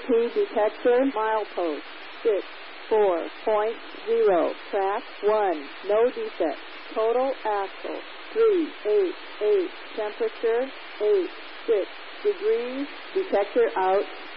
detector, milepost 64.0, track 1, no defect, total axle 388, temperature 86 degrees, detector out.